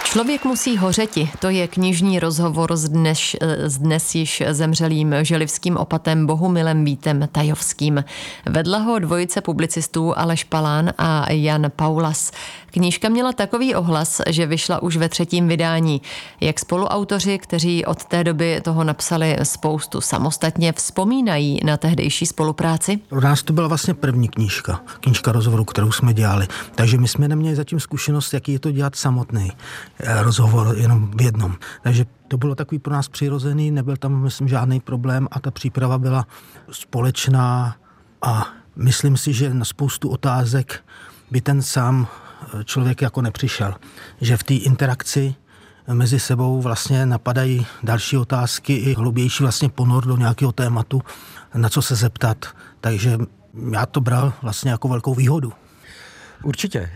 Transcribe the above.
Člověk musí hořeti, to je knižní rozhovor s dnes již zemřelým želivským opatem Bohumilem Vítem Tajovským. Vedla ho dvojice publicistů Aleš Palán a Jan Paulas. Knížka měla takový ohlas, že vyšla už ve 3. vydání. Jak spoluautoři, kteří od té doby toho napsali spoustu samostatně, vzpomínají na tehdejší spolupráci? Pro nás to byla vlastně první knížka rozhovoru, kterou jsme dělali. Takže my jsme neměli zatím zkušenost, jaký je to dělat samotný rozhovor jenom v jednom. Takže to bylo takový pro nás přirozený, nebyl tam, myslím, žádný problém a ta příprava byla společná a myslím si, že na spoustu otázek by ten sám člověk jako nepřišel. Že v té interakci mezi sebou vlastně napadají další otázky i hloubější vlastně ponor do nějakého tématu, na co se zeptat. Takže já to bral vlastně jako velkou výhodu. Určitě.